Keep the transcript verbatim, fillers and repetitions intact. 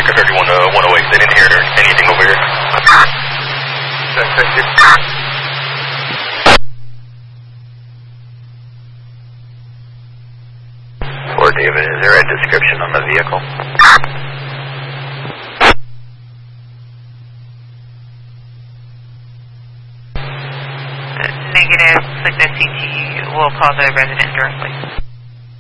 Victor thirty-one to one oh eight. They didn't hear anything over here. Thank you. For David, is there a description on the vehicle? Negative. Like the C T will call the resident directly.